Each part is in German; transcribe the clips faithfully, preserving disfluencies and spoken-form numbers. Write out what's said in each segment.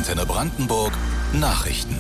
Antenne Brandenburg Nachrichten.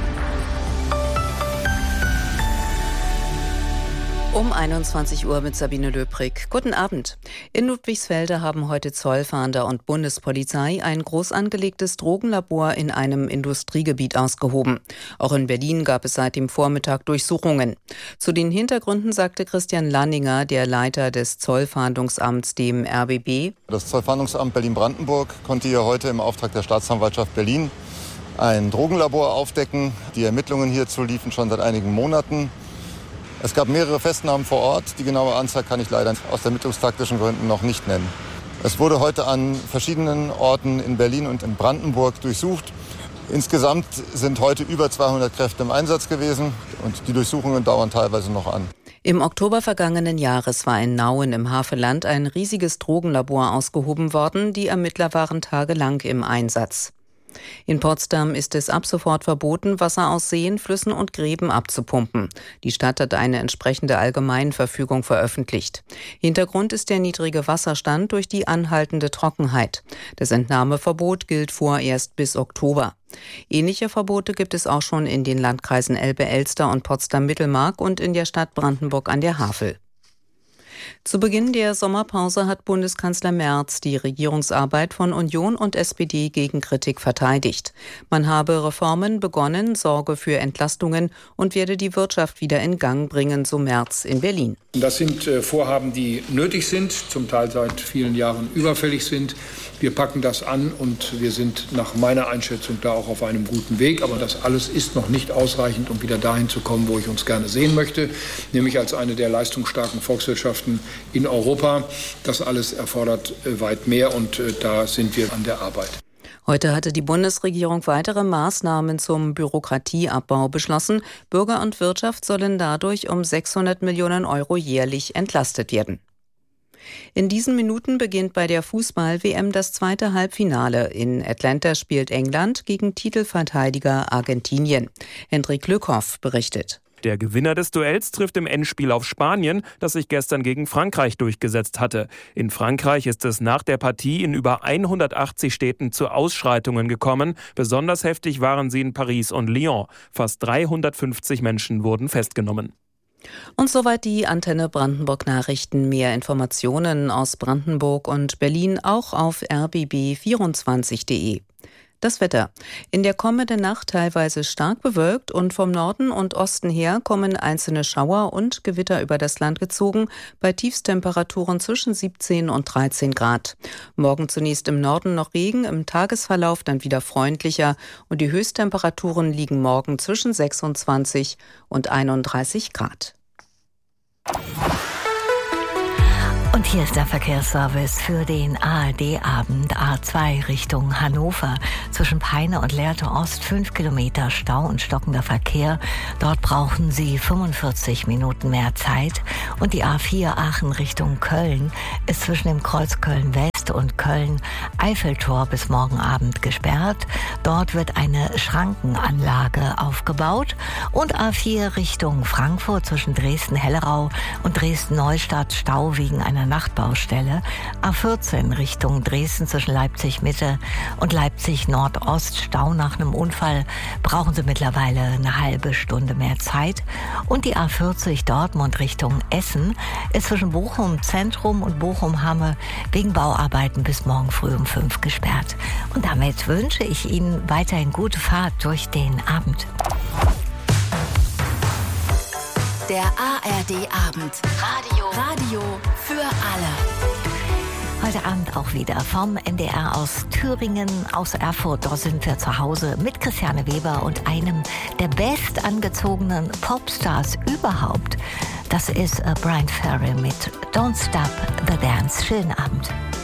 Um einundzwanzig Uhr mit Sabine Löbrig. Guten Abend. In Ludwigsfelde haben heute Zollfahnder und Bundespolizei ein groß angelegtes Drogenlabor in einem Industriegebiet ausgehoben. Auch in Berlin gab es seit dem Vormittag Durchsuchungen. Zu den Hintergründen sagte Christian Lanninger, der Leiter des Zollfahndungsamts, dem R B B. Das Zollfahndungsamt Berlin-Brandenburg konnte hier heute im Auftrag der Staatsanwaltschaft Berlin ein Drogenlabor aufdecken. Die Ermittlungen hierzu liefen schon seit einigen Monaten. Es gab mehrere Festnahmen vor Ort. Die genaue Anzahl kann ich leider aus ermittlungstaktischen Gründen noch nicht nennen. Es wurde heute an verschiedenen Orten in Berlin und in Brandenburg durchsucht. Insgesamt sind heute über zweihundert Kräfte im Einsatz gewesen und die Durchsuchungen dauern teilweise noch an. Im Oktober vergangenen Jahres war in Nauen im Havelland ein riesiges Drogenlabor ausgehoben worden. Die Ermittler waren tagelang im Einsatz. In Potsdam ist es ab sofort verboten, Wasser aus Seen, Flüssen und Gräben abzupumpen. Die Stadt hat eine entsprechende Allgemeinverfügung veröffentlicht. Hintergrund ist der niedrige Wasserstand durch die anhaltende Trockenheit. Das Entnahmeverbot gilt vorerst bis Oktober. Ähnliche Verbote gibt es auch schon in den Landkreisen Elbe-Elster und Potsdam-Mittelmark und in der Stadt Brandenburg an der Havel. Zu Beginn der Sommerpause hat Bundeskanzler Merz die Regierungsarbeit von Union und S P D gegen Kritik verteidigt. Man habe Reformen begonnen, sorge für Entlastungen und werde die Wirtschaft wieder in Gang bringen, so Merz in Berlin. Das sind äh, Vorhaben, die nötig sind, zum Teil seit vielen Jahren überfällig sind. Wir packen das an und wir sind nach meiner Einschätzung da auch auf einem guten Weg. Aber das alles ist noch nicht ausreichend, um wieder dahin zu kommen, wo ich uns gerne sehen möchte, nämlich als eine der leistungsstarken Volkswirtschaften in Europa. Das alles erfordert äh, weit mehr und äh, da sind wir an der Arbeit. Heute hatte die Bundesregierung weitere Maßnahmen zum Bürokratieabbau beschlossen. Bürger und Wirtschaft sollen dadurch um sechshundert Millionen Euro jährlich entlastet werden. In diesen Minuten beginnt bei der Fußball-W M das zweite Halbfinale. In Atlanta spielt England gegen Titelverteidiger Argentinien. Hendrik Lückhoff berichtet. Der Gewinner des Duells trifft im Endspiel auf Spanien, das sich gestern gegen Frankreich durchgesetzt hatte. In Frankreich ist es nach der Partie in über hundertachtzig Städten zu Ausschreitungen gekommen. Besonders heftig waren sie in Paris und Lyon. Fast dreihundertfünfzig Menschen wurden festgenommen. Und soweit die Antenne Brandenburg Nachrichten. Mehr Informationen aus Brandenburg und Berlin auch auf r b b vierundzwanzig punkt de. Das Wetter. In der kommenden Nacht teilweise stark bewölkt und vom Norden und Osten her kommen einzelne Schauer und Gewitter über das Land gezogen, bei Tiefstemperaturen zwischen siebzehn und dreizehn Grad. Morgen zunächst im Norden noch Regen, im Tagesverlauf dann wieder freundlicher und die Höchsttemperaturen liegen morgen zwischen sechsundzwanzig und einunddreißig Grad. Und hier ist der Verkehrsservice für den A R D-Abend A zwei Richtung Hannover. Zwischen Peine und Lehrte Ost fünf Kilometer Stau und stockender Verkehr. Dort brauchen Sie fünfundvierzig Minuten mehr Zeit. Und die A vier Aachen Richtung Köln ist zwischen dem Kreuz Köln-West und Köln-Eiffeltor bis morgen Abend gesperrt. Dort wird eine Schrankenanlage aufgebaut. Und A vier Richtung Frankfurt zwischen Dresden-Hellerau und Dresden-Neustadt Stau wegen einer Nachtbaustelle. A vierzehn Richtung Dresden zwischen Leipzig-Mitte und Leipzig-Nordost Stau nach einem Unfall. Brauchen Sie mittlerweile eine halbe Stunde mehr Zeit. Und die A vierzig Dortmund Richtung Essen ist zwischen Bochum Zentrum und Bochum Hamme wegen Bauarbeiten bis morgen früh um fünf gesperrt. Und damit wünsche ich Ihnen weiterhin gute Fahrt durch den Abend. Der A R D-Abend. Radio. Radio für alle. Heute Abend auch wieder vom N D R aus Thüringen, aus Erfurt. Dort sind wir zu Hause mit Christiane Weber und einem der bestangezogenen Popstars überhaupt. Das ist Brian Ferry mit Don't Stop the Dance. Schönen Abend.